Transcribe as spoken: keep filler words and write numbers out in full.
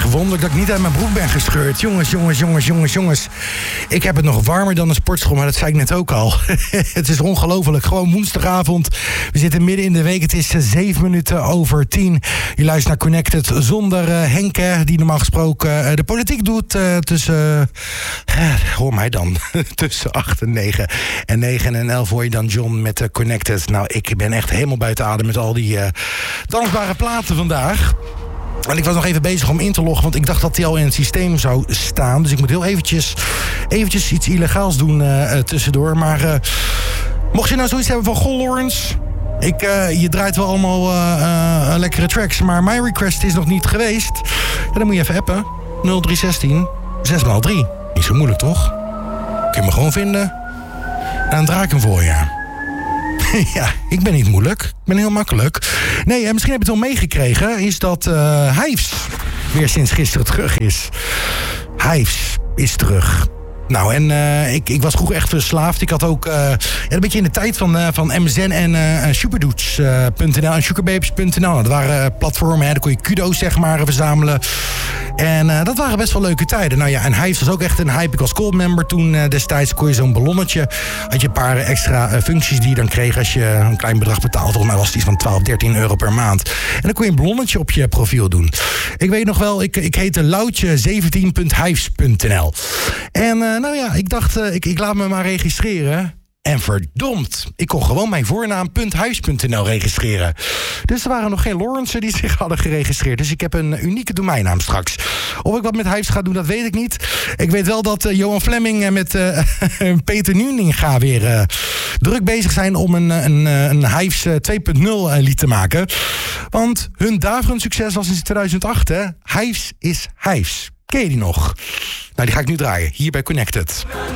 wonderlijk dat ik niet uit mijn broek ben gescheurd. Jongens, jongens, jongens, jongens, jongens. Ik heb het nog warmer dan een sportschool, maar dat zei ik net ook al. Het is ongelooflijk. Gewoon woensdagavond. We zitten midden in de week. Het is zeven minuten over tien. Je luistert naar Connected zonder uh, Henke, die normaal gesproken uh, de politiek doet. Uh, tussen, uh, hoor mij dan, tussen acht en negen. En negen en elf hoor je dan John met uh, Connected. Nou, ik ben echt helemaal buiten adem met al die uh, dansbare platen vandaag. En ik was nog even bezig om in te loggen, want ik dacht dat die al in het systeem zou staan. Dus ik moet heel eventjes, eventjes iets illegaals doen uh, tussendoor. Maar uh, mocht je nou zoiets hebben van, goh Lawrence, ik, uh, je draait wel allemaal uh, uh, lekkere tracks, maar mijn request is nog niet geweest. Ja, dan moet je even appen. nul drie een zes zes maal drie. Niet zo moeilijk, toch? Kun je me gewoon vinden. En dan draai ik hem voor je. Ja, ik ben niet moeilijk. Ik ben heel makkelijk. Nee, en misschien heb je het wel meegekregen, is dat uh, Hives weer sinds gisteren terug is. Hives is terug. Nou, en uh, ik, ik was vroeger echt verslaafd. Ik had ook uh, ja, een beetje in de tijd van, uh, van M Z N en uh, Superdudes punt n l en Sugarbabes punt n l. Dat waren uh, platformen, hè, daar kon je kudo's zeg maar verzamelen. En uh, dat waren best wel leuke tijden. Nou ja, en Hives was ook echt een hype. Ik was Gold member toen uh, destijds. Kon je zo'n ballonnetje. Had je een paar extra uh, functies die je dan kreeg als je een klein bedrag betaalde. Volgens mij was het iets van twaalf, dertien euro per maand. En dan kon je een ballonnetje op je profiel doen. Ik weet nog wel, ik, ik heette loutje zeventien punt hives punt n l. En uh, nou ja, ik dacht, uh, ik, ik laat me maar registreren. En verdomd, ik kon gewoon mijn voornaam .hives punt n l registreren. Dus er waren nog geen Lawrence die zich hadden geregistreerd. Dus ik heb een unieke domeinnaam straks. Of ik wat met Hives ga doen, dat weet ik niet. Ik weet wel dat uh, Johan Fleming en met uh, Peter Nuninga weer uh, druk bezig zijn om een, een, een Hives twee punt nul lied te maken. Want hun daverend succes was in tweeduizend acht, hè? Hives is Hives. Ken je die nog? Nou, die ga ik nu draaien, hier bij Connected.